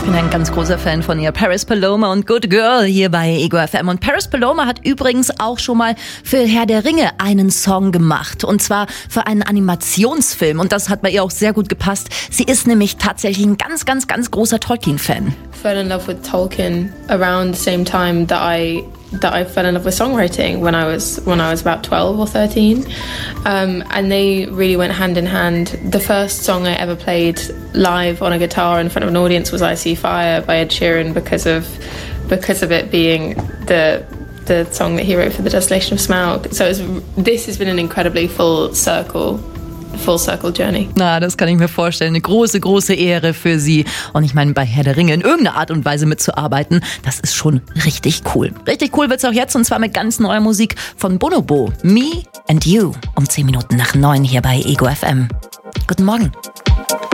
bin ein ganz großer Fan von ihr. Paris Paloma und Good Girl hier bei Ego FM. Und Paris Paloma hat übrigens auch schon mal für Herr der Ringe einen Song gemacht. Und zwar für einen Animationsfilm. Und das hat bei ihr auch sehr gut gepasst. Sie ist nämlich tatsächlich ein ganz, ganz, ganz großer Tolkien-Fan. Fell in love with Tolkien around the same time that I fell in love with songwriting when I was about 12 or 13, and they really went hand in hand. The first song I ever played live on a guitar in front of an audience was "I See Fire" by Ed Sheeran because of it being the song that he wrote for the Desolation of Smaug. So this has been an incredibly full circle journey. Na, das kann ich mir vorstellen. Eine große, große Ehre für sie. Und ich meine, bei Herr der Ringe in irgendeiner Art und Weise mitzuarbeiten, das ist schon richtig cool. Richtig cool wird's auch jetzt, und zwar mit ganz neuer Musik von Bonobo. Me and You. Um 10 Minuten nach 9 hier bei Ego FM. Guten Morgen.